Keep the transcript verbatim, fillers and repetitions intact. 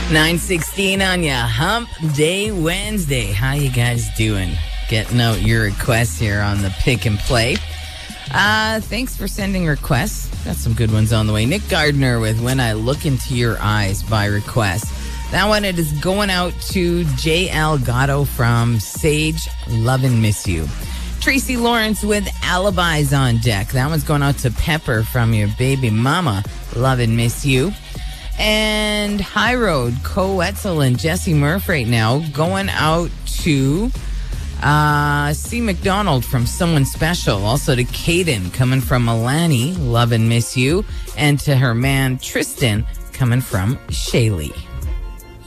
nine sixteen on ya Hump Day Wednesday. How you guys doing? Getting out your requests here on the Pick and Play. Uh, thanks for sending requests. Got some good ones on the way. Nick Gardner with When I Look Into Your Eyes by request. That one, it is going out to J L Gatto from Sage. Love and Miss You. Tracy Lawrence with Alibis on deck. That one's going out to Pepper from your baby mama. Love and Miss You. And High Road, Co Etzel and Jesse Murph right now going out to uh, C. McDonald from Someone Special. Also to Caden coming from Alani. Love and Miss You. And to her man Tristan coming from Shaylee.